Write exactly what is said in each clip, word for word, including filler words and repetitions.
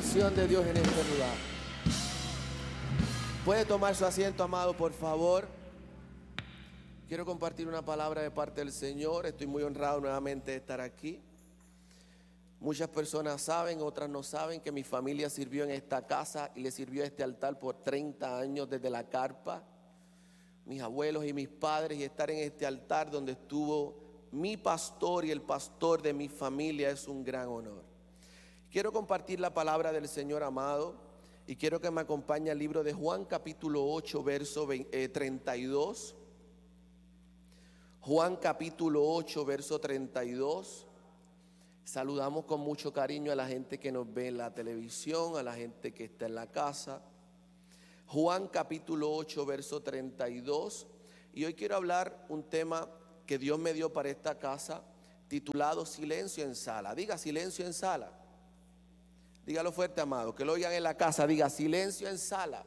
unción de Dios en este lugar. Puede tomar su asiento, amado, por favor. Quiero compartir una palabra de parte del Señor. Estoy muy honrado nuevamente de estar aquí. Muchas personas saben, otras no saben, que mi familia sirvió en esta casa y le sirvió a este altar por treinta años desde la carpa. Mis abuelos y mis padres, y estar en este altar donde estuvo mi pastor y el pastor de mi familia es un gran honor. Quiero compartir la palabra del Señor, amado, y quiero que me acompañe al libro de Juan capítulo ocho, verso treinta y dos. Juan capítulo ocho, verso treinta y dos. Saludamos con mucho cariño a la gente que nos ve en la televisión, a la gente que está en la casa. Juan capítulo ocho, verso treinta y dos. Y hoy quiero hablar un tema que Dios me dio para esta casa, titulado Silencio en Sala. Diga silencio en sala. Dígalo fuerte, amado, que lo oigan en la casa. Diga silencio en sala.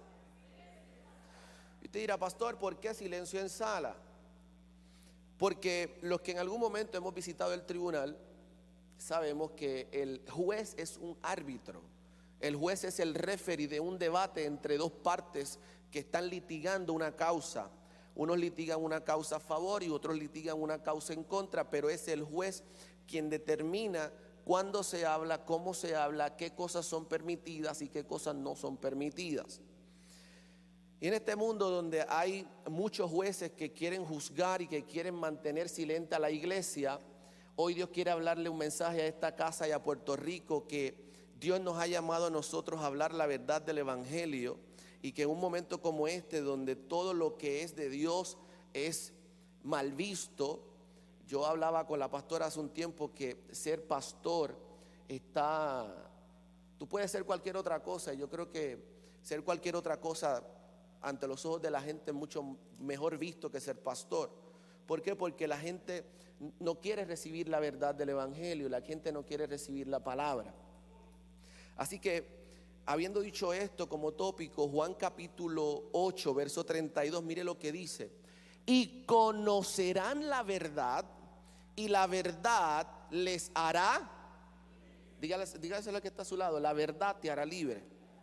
Y usted dirá, pastor, ¿por qué silencio en sala? Porque los que en algún momento hemos visitado el tribunal sabemos que el juez es un árbitro. El juez es el referee de un debate entre dos partes que están litigando una causa. Unos litigan una causa a favor y otros litigan una causa en contra, pero es el juez quien determina cuándo se habla, cómo se habla, qué cosas son permitidas y qué cosas no son permitidas. Y en este mundo donde hay muchos jueces que quieren juzgar y que quieren mantener silente a la iglesia, hoy Dios quiere hablarle un mensaje a esta casa y a Puerto Rico, que Dios nos ha llamado a nosotros a hablar la verdad del evangelio, y que en un momento como este, donde todo lo que es de Dios es mal visto. Yo hablaba con la pastora hace un tiempo que ser pastor está, tú puedes ser cualquier otra cosa, y yo creo que ser cualquier otra cosa ante los ojos de la gente es mucho mejor visto que ser pastor. ¿Por qué? Porque la gente no quiere recibir la verdad del evangelio, la gente no quiere recibir la palabra. Así que, habiendo dicho esto como tópico, Juan capítulo ocho, verso treinta y dos, mire lo que dice: y conocerán la verdad, y la verdad les hará, dígale, dígaselo al que está a su lado, la verdad te hará libre.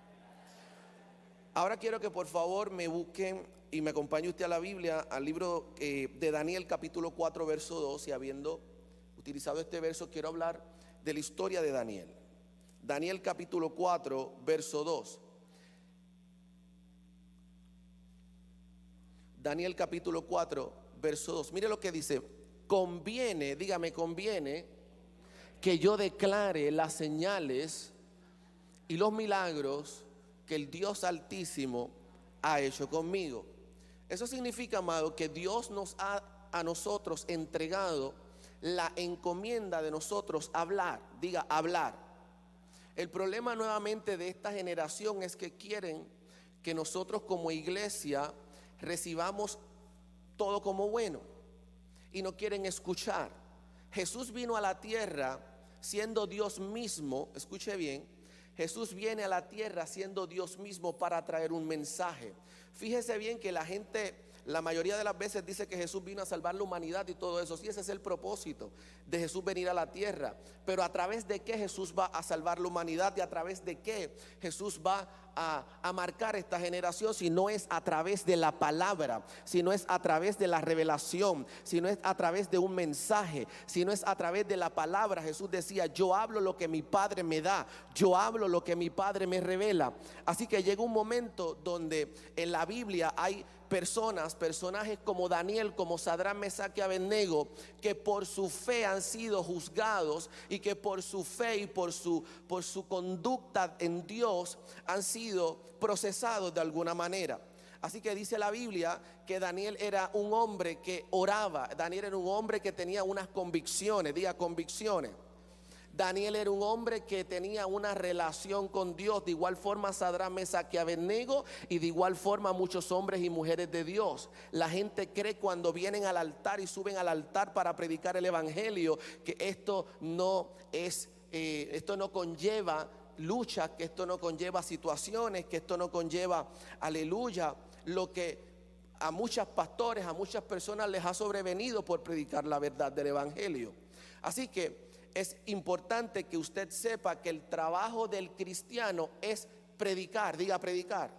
Ahora quiero que por favor me busquen y me acompañe usted a la Biblia, al libro eh, de Daniel capítulo cuatro, verso dos. Y habiendo utilizado este verso, quiero hablar de la historia de Daniel. Daniel capítulo cuatro, verso dos. Daniel capítulo cuatro, verso dos. Mire lo que dice: conviene, dígame, conviene que yo declare las señales y los milagros que el Dios Altísimo ha hecho conmigo. Eso significa, amado, que Dios nos ha a nosotros entregado la encomienda de nosotros hablar. Diga, hablar. El problema nuevamente de esta generación es que quieren que nosotros como iglesia recibamos todo como bueno y no quieren escuchar. Jesús vino a la tierra siendo Dios mismo. Escuche bien, Jesús viene a la tierra siendo Dios mismo para traer un mensaje. Fíjese bien que la gente, la mayoría de las veces, dice que Jesús vino a salvar la humanidad y todo eso. Sí, ese es el propósito de Jesús venir a la tierra. Pero ¿a través de qué Jesús va a salvar la humanidad? ¿Y a través de qué Jesús va a, a marcar esta generación? Si no es a través de la palabra, si no es a través de la revelación, si no es a través de un mensaje, si no es a través de la palabra. Jesús decía: yo hablo lo que mi Padre me da, yo hablo lo que mi Padre me revela. Así que llega un momento donde en la Biblia hay personas, personajes como Daniel, como Sadrán, Mesac y Abednego, que por su fe han sido juzgados, y que por su fe y por su, por su conducta en Dios han sido procesados de alguna manera. Así que dice la Biblia que Daniel era un hombre que oraba. Daniel era un hombre que tenía unas convicciones. Diga, convicciones. Daniel era un hombre que tenía una relación con Dios. De igual forma Sadrán, Mesac y Abednego, y de igual forma muchos hombres y mujeres de Dios. La gente cree cuando vienen al altar y suben al altar para predicar el evangelio que esto no es, eh, esto no conlleva lucha, que esto no conlleva situaciones, que esto no conlleva, aleluya, lo que a muchos pastores, a muchas personas les ha sobrevenido por predicar la verdad del evangelio. Así que es importante que usted sepa que el trabajo del cristiano es predicar, diga predicar,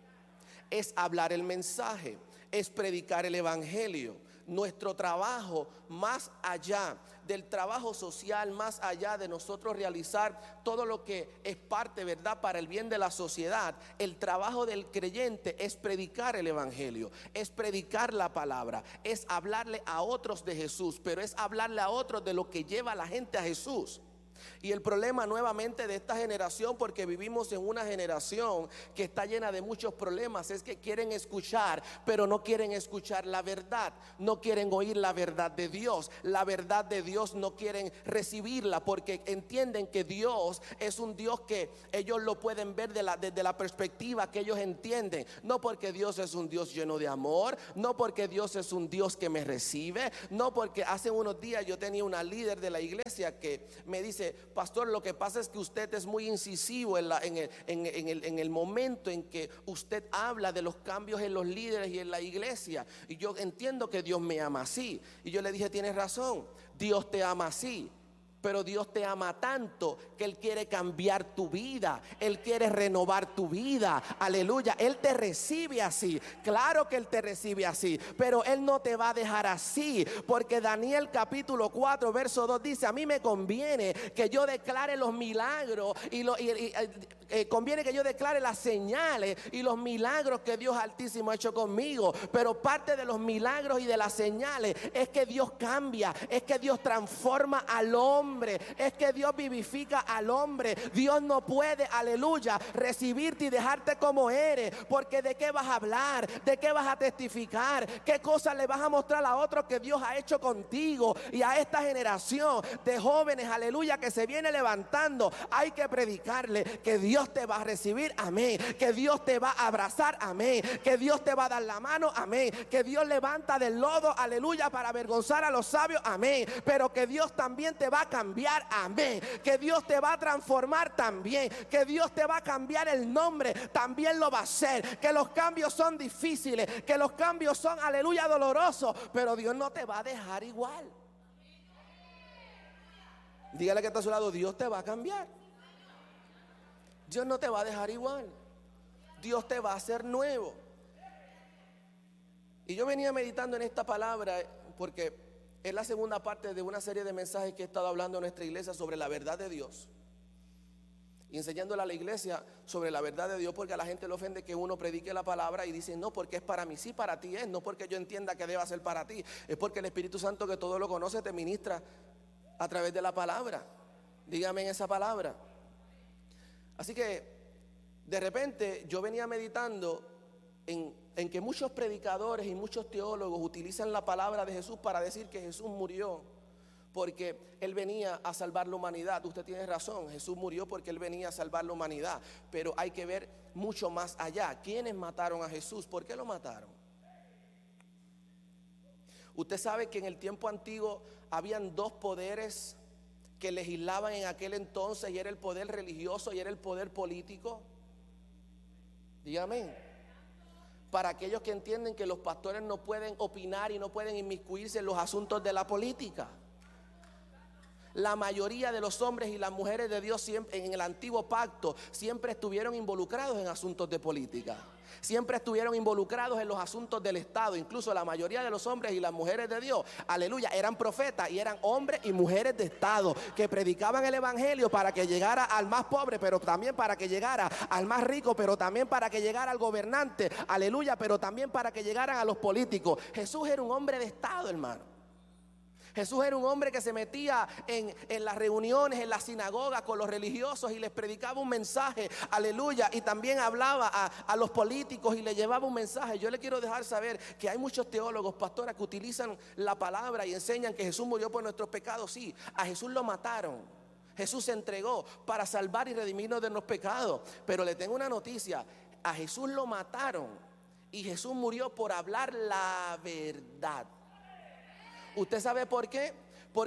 es hablar el mensaje, es predicar el evangelio. Nuestro trabajo, más allá del trabajo social, más allá de nosotros realizar todo lo que es parte, ¿verdad?, para el bien de la sociedad, el trabajo del creyente es predicar el evangelio, es predicar la palabra, es hablarle a otros de Jesús, pero es hablarle a otros de lo que lleva a la gente a Jesús. Y el problema nuevamente de esta generación, porque vivimos en una generación que está llena de muchos problemas, es que quieren escuchar, pero no quieren escuchar la verdad, no quieren oír la verdad de Dios, la verdad de Dios no quieren recibirla, porque entienden que Dios es un Dios que ellos lo pueden ver de la, desde la perspectiva que ellos entienden, no porque Dios es un Dios lleno de amor, no porque Dios es un Dios que me recibe, no porque hace unos días yo tenía una líder de la iglesia que me dice: pastor, lo que pasa es que usted es muy incisivo en, la, en, el, en, en, el, en el momento en que usted habla de los cambios en los líderes y en la iglesia. Y yo entiendo que Dios me ama así. Y yo le dije: tienes razón, Dios te ama así. Pero Dios te ama tanto que Él quiere cambiar tu vida, Él quiere renovar tu vida, aleluya. Él te recibe así, claro que Él te recibe así, pero Él no te va a dejar así, porque Daniel capítulo cuatro verso dos dice: a mí me conviene que yo declare los milagros y, lo, y, y eh, conviene que yo declare las señales y los milagros que Dios Altísimo ha hecho conmigo. Pero parte de los milagros y de las señales es que Dios cambia, es que Dios transforma al hombre, es que Dios vivifica al hombre. Dios no puede, aleluya, recibirte y dejarte como eres, porque ¿de qué vas a hablar? ¿De qué vas a testificar? ¿Qué cosas le vas a mostrar a otros que Dios ha hecho contigo? Y a esta generación de jóvenes, aleluya, que se viene levantando, hay que predicarle que Dios te va a recibir, amén, que Dios te va a abrazar, amén, que Dios te va a dar la mano, amén, que Dios levanta del lodo, aleluya, para avergonzar a los sabios, amén, pero que Dios también te va a cambiar, amén, que Dios te va a transformar también, que Dios te va a cambiar el nombre, también lo va a hacer, que los cambios son difíciles, que los cambios son, aleluya, dolorosos, pero Dios no te va a dejar igual. Dígale que está a su lado: Dios te va a cambiar, Dios no te va a dejar igual, Dios te va a hacer nuevo. Y yo venía meditando en esta palabra porque es la segunda parte de una serie de mensajes que he estado hablando en nuestra iglesia sobre la verdad de Dios, y enseñándole a la iglesia sobre la verdad de Dios, porque a la gente le ofende que uno predique la palabra y dice: no, porque es para mí. Sí, para ti es, no porque yo entienda que deba ser para ti, es porque el Espíritu Santo, que todo lo conoce, te ministra a través de la palabra. Dígame en esa palabra. Así que de repente yo venía meditando en, en que muchos predicadores y muchos teólogos utilizan la palabra de Jesús para decir que Jesús murió porque Él venía a salvar la humanidad. Usted tiene razón, Jesús murió porque Él venía a salvar la humanidad, pero hay que ver mucho más allá. ¿Quiénes mataron a Jesús? ¿Por qué lo mataron? Usted sabe que en el tiempo antiguo habían dos poderes que legislaban en aquel entonces, y era el poder religioso y era el poder político. Dígame. Para aquellos que entienden que los pastores no pueden opinar y no pueden inmiscuirse en los asuntos de la política. La mayoría de los hombres y las mujeres de Dios siempre, en el antiguo pacto, siempre estuvieron involucrados en asuntos de política. Siempre estuvieron involucrados en los asuntos del Estado. Incluso la mayoría de los hombres y las mujeres de Dios, aleluya, eran profetas y eran hombres y mujeres de Estado que predicaban el evangelio para que llegara al más pobre, pero también para que llegara al más rico, pero también para que llegara al gobernante, aleluya, pero también para que llegaran a los políticos. Jesús era un hombre de Estado, hermano. Jesús era un hombre que se metía en, en las reuniones, en las sinagogas con los religiosos y les predicaba un mensaje, aleluya, y también hablaba a, a los políticos y les llevaba un mensaje. Yo le quiero dejar saber que hay muchos teólogos, pastores, que utilizan la palabra y enseñan que Jesús murió por nuestros pecados. Sí, a Jesús lo mataron. Jesús se entregó para salvar y redimirnos de los pecados. Pero le tengo una noticia: a Jesús lo mataron y Jesús murió por hablar la verdad. ¿Usted sabe por qué? Porque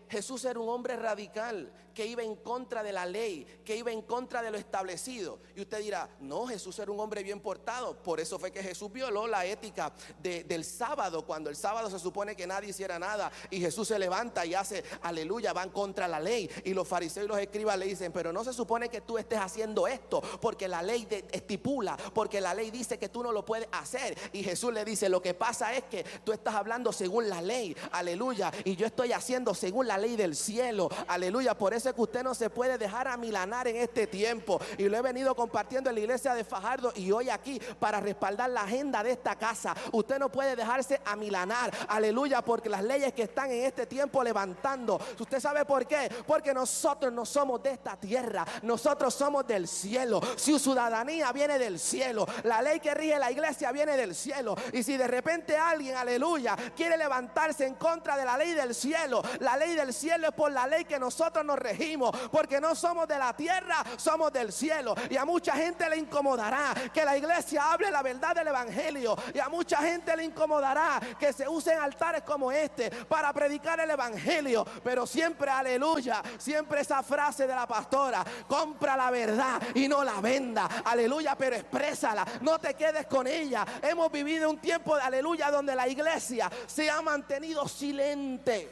Jesús era un hombre radical que iba en contra de la ley, que iba en contra de lo establecido. Y usted dirá, no, Jesús era un hombre bien portado. Por eso fue que Jesús violó la ética de, del sábado, cuando el sábado se supone que nadie hiciera nada. Y Jesús se levanta y hace, aleluya, van contra la ley. Y los fariseos y los escribas le dicen, pero no se supone que tú estés haciendo esto, porque la ley de, estipula, porque la ley dice que tú no lo puedes hacer. Y Jesús le dice, lo que pasa es que tú estás hablando según la ley, aleluya, y yo estoy haciendo según la ley del cielo, aleluya. Por eso es que usted no se puede dejar amilanar en este tiempo. Y lo he venido compartiendo en la iglesia de Fajardo y hoy aquí para respaldar la agenda de esta casa. Usted no puede dejarse amilanar, aleluya, porque las leyes que están en este tiempo levantando, ¿usted sabe por qué? Porque nosotros no somos de esta tierra, nosotros somos del cielo. Su ciudadanía viene del cielo, la ley que rige la iglesia viene del cielo. Y si de repente alguien, aleluya, quiere levantarse en contra de la ley del cielo, la ley del cielo es por la ley que nosotros nos regimos, porque no somos de la tierra, somos del cielo. Y a mucha gente le incomodará que la iglesia hable la verdad del evangelio, y a mucha gente le incomodará que se usen altares como este para predicar el evangelio. Pero siempre, aleluya, siempre esa frase de la pastora, compra la verdad y no la venda, aleluya, pero exprésala, no te quedes con ella. Hemos vivido un tiempo de aleluya donde la iglesia se ha mantenido silente.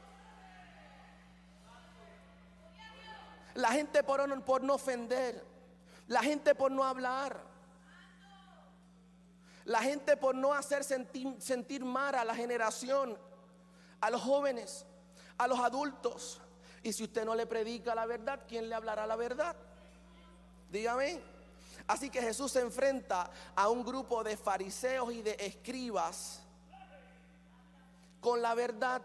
La gente por no, por no ofender, la gente por no hablar, la gente por no hacer sentir, sentir mal a la generación, a los jóvenes, a los adultos. Y si usted no le predica la verdad, ¿quién le hablará la verdad? Dígame. Así que Jesús se enfrenta a un grupo de fariseos y de escribas con la verdad.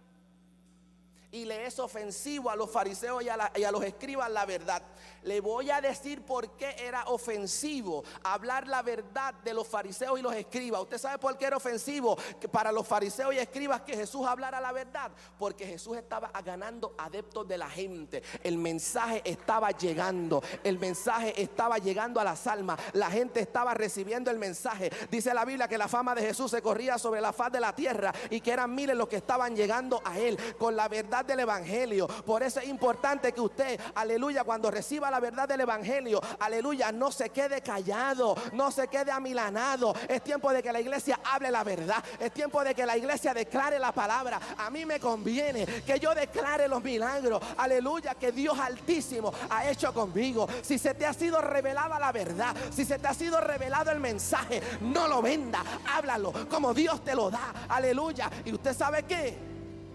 Y le es ofensivo a los fariseos y a, la, y a los escribas la verdad. Le voy a decir por qué era ofensivo hablar la verdad de los fariseos y los escribas. ¿Usted sabe por qué era ofensivo que para los fariseos y escribas que Jesús hablara la verdad? Porque Jesús estaba ganando adeptos de la gente. El mensaje estaba llegando. El mensaje estaba llegando a las almas. La gente estaba recibiendo el mensaje. Dice la Biblia que la fama de Jesús se corría sobre la faz de la tierra y que eran miles los que estaban llegando a él con la verdad del evangelio. Por eso es importante que usted, aleluya, cuando reciba la verdad del evangelio, aleluya, no se quede callado, no se quede amilanado. Es tiempo de que la iglesia hable la verdad, es tiempo de que la iglesia declare la palabra. A mí me conviene que yo declare los milagros, aleluya, que Dios Altísimo ha hecho conmigo. Si se te ha sido revelada la verdad, si se te ha sido revelado el mensaje, no lo venda, háblalo como Dios te lo da, aleluya. Y usted sabe qué,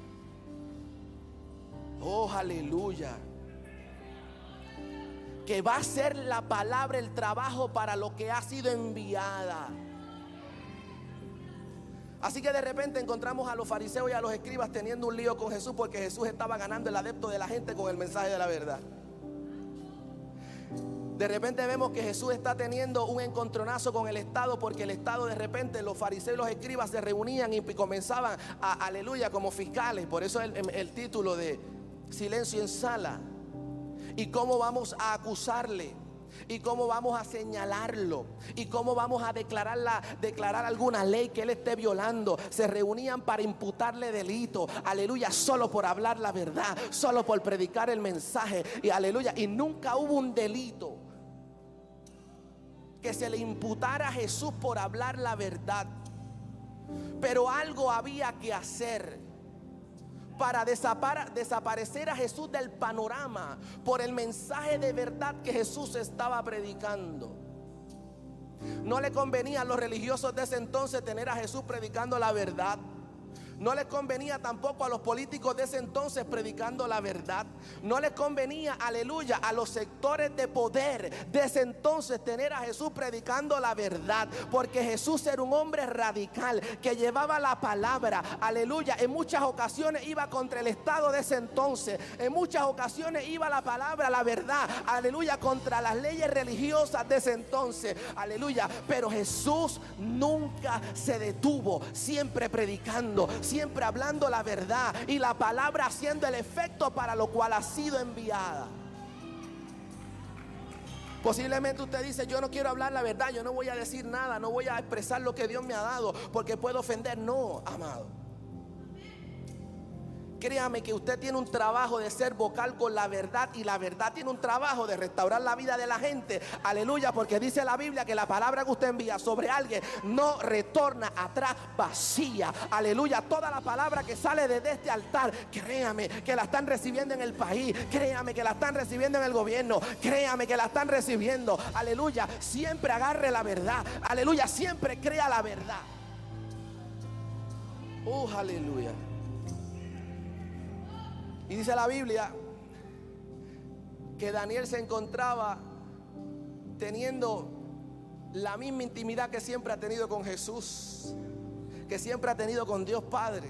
oh, aleluya, que va a ser la palabra el trabajo para lo que ha sido enviada. Así que de repente encontramos a los fariseos y a los escribas teniendo un lío con Jesús porque Jesús estaba ganando el adepto de la gente con el mensaje de la verdad. De repente vemos que Jesús está teniendo un encontronazo con el Estado, porque el Estado, de repente los fariseos y los escribas se reunían y comenzaban a, aleluya, como fiscales. Por eso el, el título de silencio en sala. ¿Y cómo vamos a acusarle? ¿Y cómo vamos a señalarlo? ¿Y cómo vamos a declarar, la, declarar alguna ley que él esté violando? Se reunían para imputarle delito, aleluya, solo por hablar la verdad, solo por predicar el mensaje, y aleluya, y nunca hubo un delito que se le imputara a Jesús por hablar la verdad. Pero algo había que hacer para desaparecer a Jesús del panorama por el mensaje de verdad que Jesús estaba predicando. No le convenía a los religiosos de ese entonces tener a Jesús predicando la verdad. No les convenía tampoco a los políticos de ese entonces predicando la verdad. No les convenía, aleluya, a los sectores de poder de ese entonces tener a Jesús predicando la verdad, porque Jesús era un hombre radical que llevaba la palabra, aleluya. En muchas ocasiones iba contra el Estado de ese entonces. En muchas ocasiones iba la palabra, la verdad, aleluya, contra las leyes religiosas de ese entonces, aleluya. Pero Jesús nunca se detuvo, siempre predicando, siempre hablando la verdad, y la palabra haciendo el efecto para lo cual ha sido enviada. Posiblemente usted dice: yo no quiero hablar la verdad, yo no voy a decir nada, no voy a expresar lo que Dios me ha dado porque puedo ofender. No, amado, Créame que usted tiene un trabajo de ser vocal con la verdad, y la verdad tiene un trabajo de restaurar la vida de la gente. Aleluya, porque dice la Biblia que la palabra que usted envía sobre alguien no retorna atrás vacía. Aleluya, toda la palabra que sale desde este altar, créame que la están recibiendo en el país, créame que la están recibiendo en el gobierno, créame que la están recibiendo. Aleluya, siempre agarre la verdad. Aleluya, siempre crea la verdad. Oh, aleluya. Y dice la Biblia que Daniel se encontraba teniendo la misma intimidad que siempre ha tenido con Jesús, que siempre ha tenido con Dios Padre.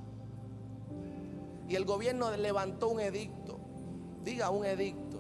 Y el gobierno levantó un edicto. Diga, un edicto.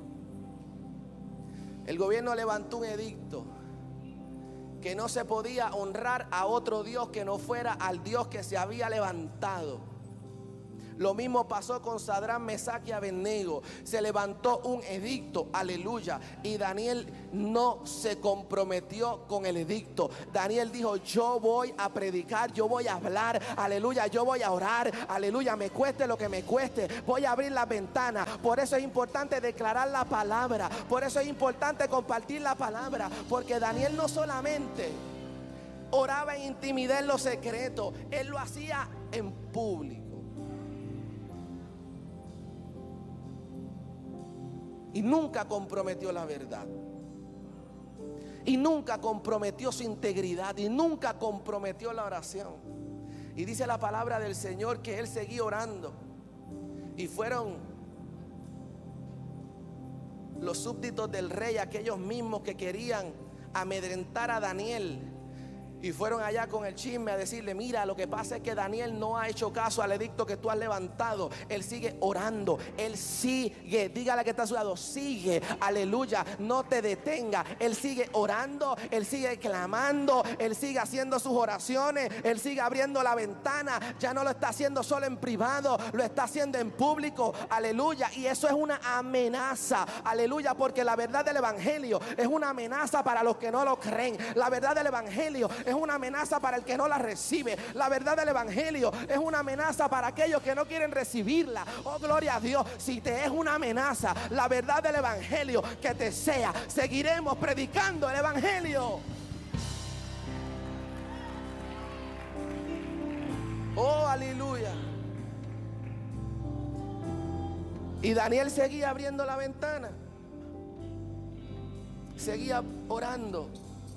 El gobierno levantó un edicto que no se podía honrar a otro Dios que no fuera al Dios que se había levantado. Lo mismo pasó con Sadrán, Mesach y Abednego. Se levantó un edicto, aleluya, y Daniel no se comprometió con el edicto. Daniel dijo: yo voy a predicar, yo voy a hablar, aleluya, yo voy a orar, aleluya, me cueste lo que me cueste, voy a abrir las ventanas. Por eso es importante declarar la palabra, por eso es importante compartir la palabra, porque Daniel no solamente oraba en intimidad, en lo secreto, él lo hacía en público. Y nunca comprometió la verdad. Y nunca comprometió su integridad. Y nunca comprometió la oración. Y dice la palabra del Señor que él seguía orando. Y fueron los súbditos del rey, aquellos mismos que querían amedrentar a Daniel. Y fueron allá con el chisme a decirle: mira, lo que pasa es que Daniel no ha hecho caso al edicto que tú has levantado. Él sigue orando, él sigue, dígale que está a su lado, sigue, aleluya, no te detenga. Él sigue orando, él sigue clamando, él sigue haciendo sus oraciones, él sigue abriendo la ventana. Ya no lo está haciendo solo en privado, lo está haciendo en público, aleluya. Y eso es una amenaza, aleluya, porque la verdad del evangelio es una amenaza para los que no lo creen. La verdad del evangelio es una amenaza para el que no la recibe. La verdad del evangelio es una amenaza para aquellos que no quieren recibirla. Oh, gloria a Dios. Si te es una amenaza la verdad del evangelio, que te sea. Seguiremos predicando el evangelio. Oh, aleluya. Y Daniel seguía abriendo la ventana, seguía orando.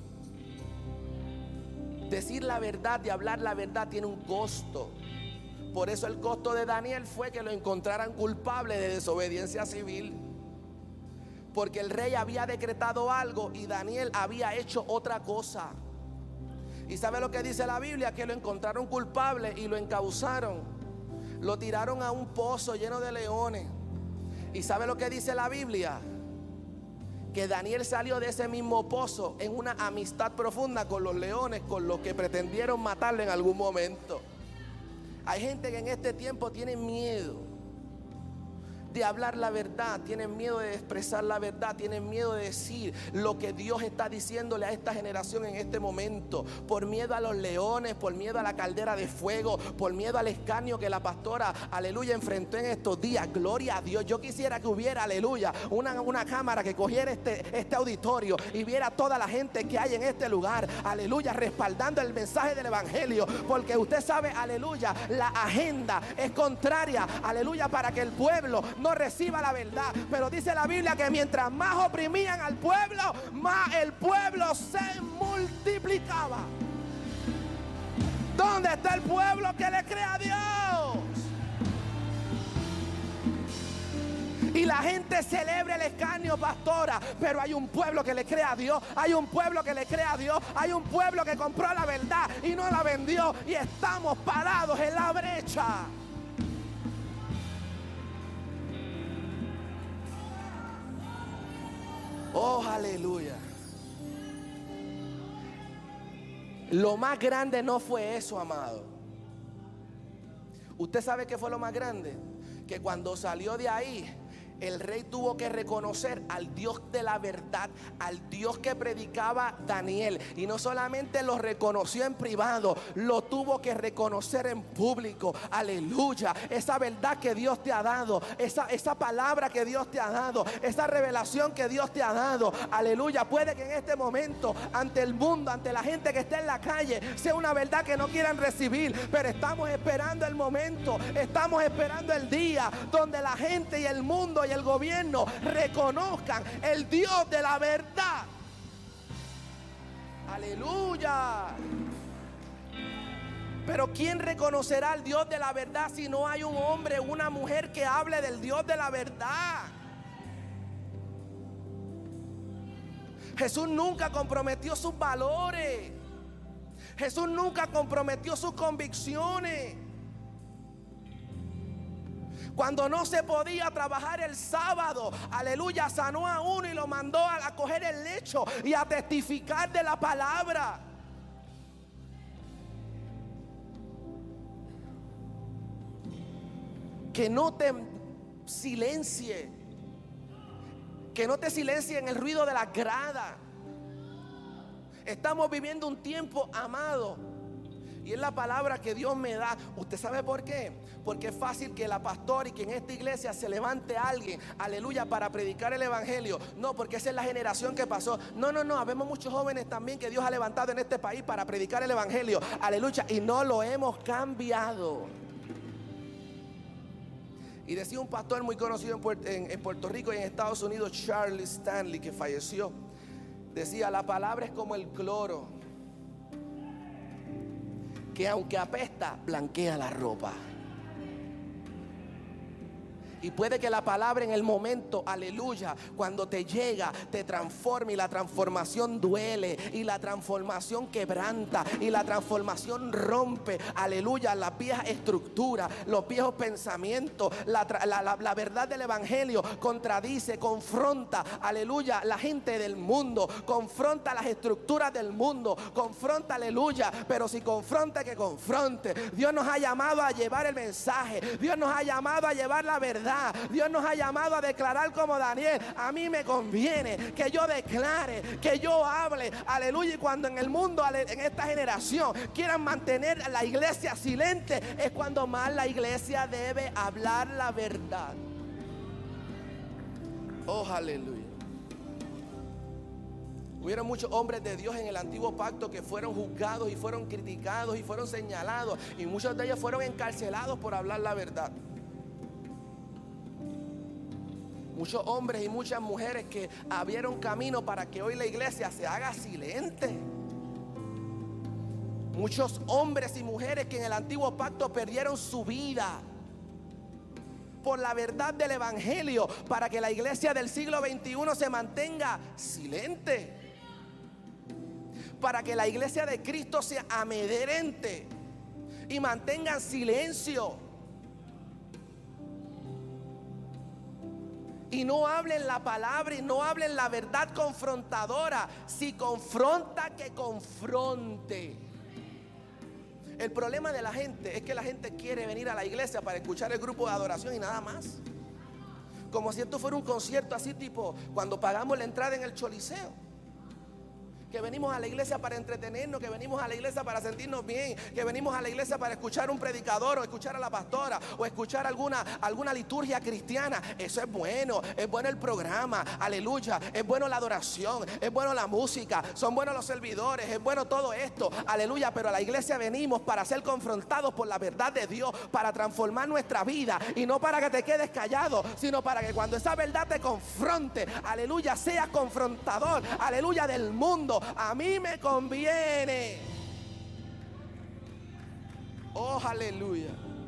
Decir la verdad y hablar la verdad tiene un costo. Por eso el costo de Daniel fue que lo encontraran culpable de desobediencia civil. Porque el rey había decretado algo y Daniel había hecho otra cosa. ¿Y sabe lo que dice la Biblia? Que lo encontraron culpable y lo encausaron. Lo tiraron a un pozo lleno de leones. ¿Y sabe lo que dice la Biblia? Que Daniel salió de ese mismo pozo en una amistad profunda con los leones, con los que pretendieron matarlo en algún momento. Hay gente que en este tiempo tiene miedo de hablar la verdad, tienen miedo de expresar la verdad, tienen miedo de decir lo que Dios está diciéndole a esta generación en este momento, por miedo a los leones, por miedo a la caldera de fuego, por miedo al escarnio que la pastora, aleluya, enfrentó en estos días. Gloria a Dios. Yo quisiera que hubiera, aleluya, una, una cámara que cogiera este, este auditorio y viera toda la gente que hay en este lugar, aleluya, respaldando el mensaje del evangelio, porque usted sabe, aleluya, la agenda es contraria, aleluya, para que el pueblo no reciba la verdad. Pero dice la Biblia que mientras más oprimían al pueblo, más el pueblo se multiplicaba. ¿Dónde está el pueblo que le cree a Dios? Y la gente celebra el escarnio, pastora, pero hay un pueblo que le cree a Dios, hay un pueblo que le cree a Dios, hay un pueblo que compró la verdad y no la vendió, y estamos parados en la brecha. Oh, aleluya. Lo más grande no fue eso, amado. ¿Usted sabe qué fue lo más grande? Que cuando salió de ahí, el rey tuvo que reconocer al Dios de la verdad, al Dios que predicaba Daniel. Y no solamente lo reconoció en privado, lo tuvo que reconocer en público. Aleluya. Esa verdad que Dios te ha dado, esa, esa palabra que Dios te ha dado, esa revelación que Dios te ha dado. Aleluya. Puede que en este momento, ante el mundo, ante la gente que está en la calle, sea una verdad que no quieran recibir. Pero estamos esperando el momento, estamos esperando el día donde la gente y el mundo y el gobierno reconozcan el Dios de la verdad. Aleluya. Pero ¿quién reconocerá al Dios de la verdad si no hay un hombre o una mujer que hable del Dios de la verdad? Jesús nunca comprometió sus valores. Jesús nunca comprometió sus convicciones. Cuando no se podía trabajar el sábado, aleluya, sanó a uno y lo mandó a, a coger el lecho y a testificar de la palabra. Que no te silencie, que no te silencie en el ruido de la grada. Estamos viviendo un tiempo, amado, y es la palabra que Dios me da. ¿Usted sabe por qué? Porque es fácil que la pastora y que en esta iglesia se levante alguien, aleluya, para predicar el evangelio. No, porque esa es la generación que pasó. No, no, no, habemos muchos jóvenes también que Dios ha levantado en este país para predicar el evangelio. Aleluya, y no lo hemos cambiado. Y decía un pastor muy conocido en Puerto, en, en Puerto Rico y en Estados Unidos, Charles Stanley, que falleció. Decía, la palabra es como el cloro, que aunque apesta, blanquea la ropa. Y puede que la palabra en el momento, aleluya, cuando te llega, te transforma. Y la transformación duele, y la transformación quebranta, y la transformación rompe, aleluya, las viejas estructuras, los viejos pensamientos. La, la, la, la verdad del evangelio contradice, confronta, aleluya, la gente del mundo, confronta las estructuras del mundo, confronta, aleluya. Pero si confronta, que confronte. Dios nos ha llamado a llevar el mensaje, Dios nos ha llamado a llevar la verdad. Dios nos ha llamado a declarar como Daniel. A mí me conviene que yo declare, que yo hable, aleluya. Y cuando en el mundo, en esta generación, quieran mantener la iglesia silente, es cuando más la iglesia debe hablar la verdad. Oh, aleluya. Hubieron muchos hombres de Dios en el antiguo pacto que fueron juzgados y fueron criticados y fueron señalados, y muchos de ellos fueron encarcelados por hablar la verdad. Muchos hombres y muchas mujeres que abrieron camino para que hoy la iglesia se haga silente. Muchos hombres y mujeres que en el antiguo pacto perdieron su vida por la verdad del evangelio, para que la iglesia del siglo veintiuno se mantenga silente, para que la iglesia de Cristo sea amedrente y mantengan silencio. Y no hablen la palabra y no hablen la verdad confrontadora. Si confronta, que confronte. El problema de la gente es que la gente quiere venir a la iglesia para escuchar el grupo de adoración y nada más. Como si esto fuera un concierto así tipo cuando pagamos la entrada en el Choliseo. Que venimos a la iglesia para entretenernos, que venimos a la iglesia para sentirnos bien, que venimos a la iglesia para escuchar un predicador o escuchar a la pastora o escuchar alguna, alguna liturgia cristiana. Eso es bueno, es bueno el programa, aleluya, es bueno la adoración, es bueno la música, son buenos los servidores, es bueno todo esto, aleluya. Pero a la iglesia venimos para ser confrontados por la verdad de Dios, para transformar nuestra vida, y no para que te quedes callado, sino para que cuando esa verdad te confronte, aleluya, seas confrontador, aleluya, del mundo. A mí me conviene. Oh, aleluya.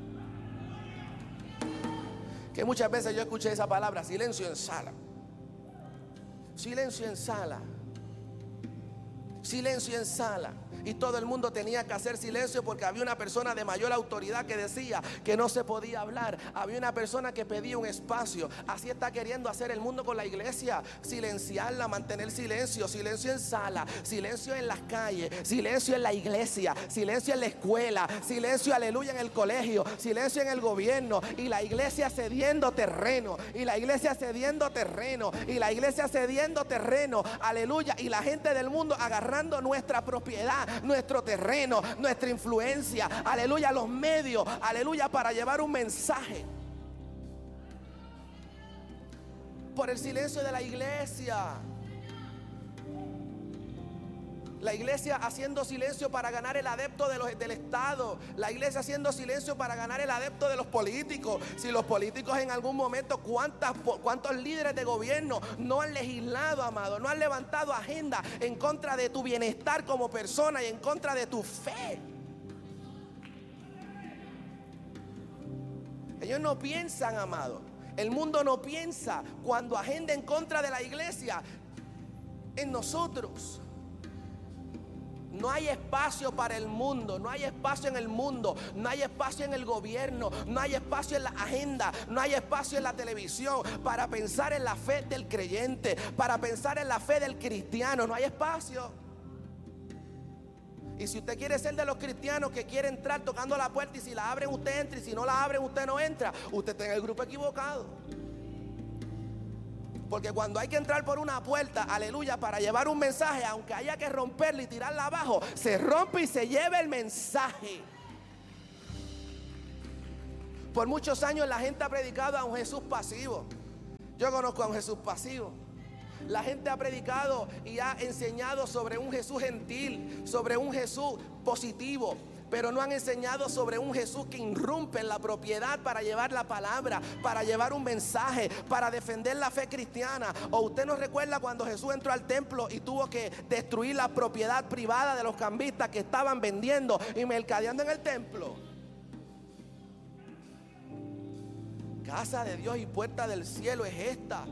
Que muchas veces yo escuché esa palabra, silencio en sala. Silencio en sala. Silencio en sala. Y todo el mundo tenía que hacer silencio porque había una persona de mayor autoridad que decía que no se podía hablar. Había una persona que pedía un espacio. Así está queriendo hacer el mundo con la iglesia. Silenciarla, mantener silencio. Silencio en sala, silencio en las calles, silencio en la iglesia, silencio en la escuela, silencio, aleluya, en el colegio, silencio en el gobierno. Y la iglesia cediendo terreno, y la iglesia cediendo terreno, y la iglesia cediendo terreno, aleluya. Y la gente del mundo agarrando nuestra propiedad, nuestro terreno, nuestra influencia, aleluya, los medios, aleluya, para llevar un mensaje. Por el silencio de la iglesia. La iglesia haciendo silencio para ganar el adepto de los, del Estado. La iglesia haciendo silencio para ganar el adepto de los políticos. Si los políticos en algún momento, ¿cuántas, cuántos líderes de gobierno no han legislado, amado? No han levantado agenda en contra de tu bienestar como persona y en contra de tu fe. Ellos no piensan, amado. El mundo no piensa cuando agenda en contra de la iglesia en nosotros. No hay espacio para el mundo, no hay espacio en el mundo, no hay espacio en el gobierno, no hay espacio en la agenda, no hay espacio en la televisión para pensar en la fe del creyente, para pensar en la fe del cristiano, no hay espacio. Y si usted quiere ser de los cristianos que quiere entrar tocando la puerta y si la abren usted entra y si no la abren usted no entra, usted está en el grupo equivocado. Porque cuando hay que entrar por una puerta, aleluya, para llevar un mensaje, aunque haya que romperla y tirarla abajo, se rompe y se lleva el mensaje. Por muchos años la gente ha predicado a un Jesús pasivo. Yo conozco a un Jesús pasivo. La gente ha predicado y ha enseñado sobre un Jesús gentil, sobre un Jesús positivo, pero no han enseñado sobre un Jesús que irrumpe en la propiedad para llevar la palabra, para llevar un mensaje, para defender la fe cristiana. O usted no recuerda cuando Jesús entró al templo y tuvo que destruir la propiedad privada de los cambistas que estaban vendiendo y mercadeando en el templo. Casa de Dios y puerta del cielo es esta.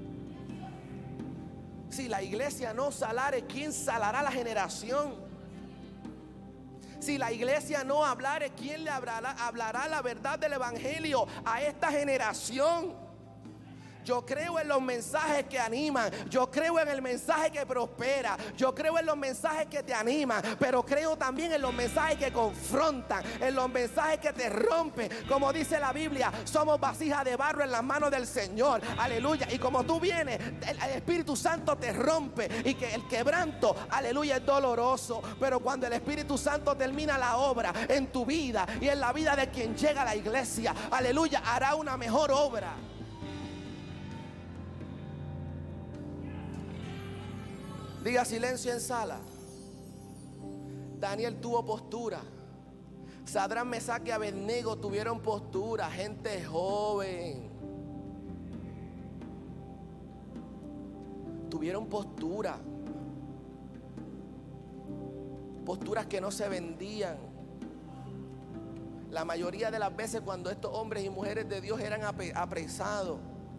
Si la iglesia no salare, ¿quién salará la generación? Si la iglesia no hablare, ¿quién le hablará, hablará la verdad del evangelio a esta generación? Yo creo en los mensajes que animan. Yo creo en el mensaje que prospera. Yo creo en los mensajes que te animan. Pero creo también en los mensajes que confrontan. En los mensajes que te rompen. Como dice la Biblia, somos vasijas de barro en las manos del Señor. Aleluya. Y como tú vienes, el Espíritu Santo te rompe. Y que el quebranto, aleluya, es doloroso. Pero cuando el Espíritu Santo termina la obra en tu vida y en la vida de quien llega a la iglesia, aleluya, hará una mejor obra. Diga silencio en sala. Daniel tuvo postura. Sadrán, Mesac y Abednego tuvieron postura. Gente joven. Tuvieron postura. Posturas que no se vendían. La mayoría de las veces cuando estos hombres y mujeres de Dios eran apresados,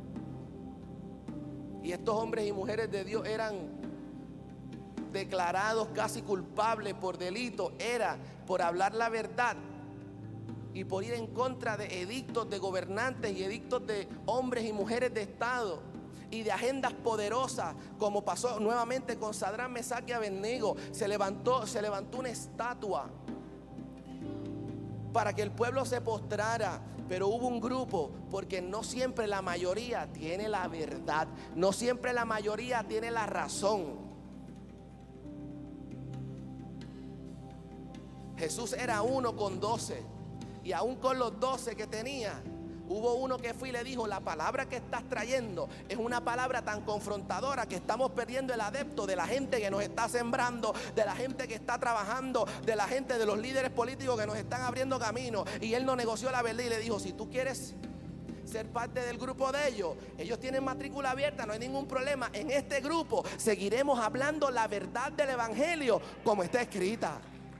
y estos hombres y mujeres de Dios eran declarados casi culpables por delito, era por hablar la verdad y por ir en contra de edictos de gobernantes y edictos de hombres y mujeres de Estado y de agendas poderosas, como pasó nuevamente con Sadrán, Mesac y Abednego. Se levantó, se levantó una estatua para que el pueblo se postrara. Pero hubo un grupo, porque no siempre la mayoría tiene la verdad, no siempre la mayoría tiene la razón. Jesús era uno con doce, y aún con los doce que tenía, hubo uno que fue y le dijo: la palabra que estás trayendo es una palabra tan confrontadora que estamos perdiendo el adepto de la gente que nos está sembrando, de la gente que está trabajando, de la gente, de los líderes políticos que nos están abriendo camino. Y él no negoció la verdad y le dijo: si tú quieres ser parte del grupo de ellos, ellos tienen matrícula abierta, no hay ningún problema. En este grupo seguiremos hablando la verdad del evangelio como está escrita.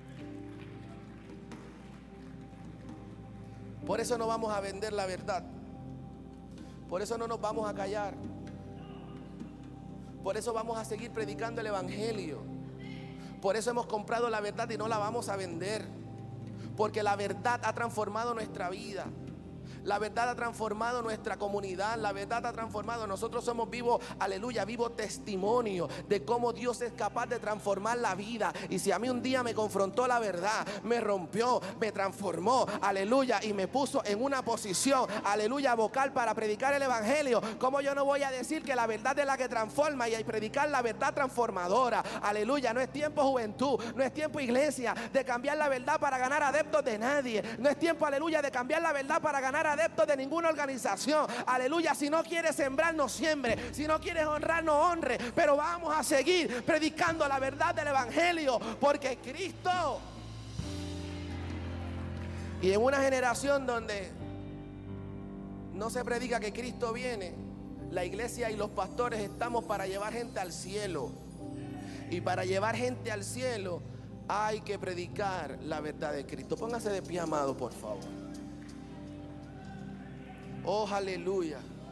Por eso no vamos a vender la verdad. Por eso no nos vamos a callar. Por eso vamos a seguir predicando el evangelio. Por eso hemos comprado la verdad y no la vamos a vender. Porque la verdad ha transformado nuestra vida. La verdad ha transformado nuestra comunidad. La verdad ha transformado. Nosotros somos vivos, aleluya, vivo testimonio de cómo Dios es capaz de transformar la vida. Y si a mí un día me confrontó la verdad, me rompió, me transformó, aleluya, y me puso en una posición, aleluya, vocal para predicar el evangelio, ¿cómo yo no voy a decir que la verdad es la que transforma y hay predicar la verdad transformadora? Aleluya, no es tiempo, juventud, no es tiempo, iglesia, de cambiar la verdad para ganar adeptos de nadie. No es tiempo, aleluya, de cambiar la verdad para ganar adeptos de ninguna organización. Aleluya, si no quieres sembrar, no siembre. Si no quieres honrar, no honre. Pero vamos a seguir predicando la verdad del evangelio, porque Cristo. Y en una generación donde no se predica que Cristo viene, la iglesia y los pastores estamos para llevar gente al cielo. Y para llevar gente al cielo hay que predicar la verdad de Cristo. Póngase de pie, amado, por favor. Oh, aleluya.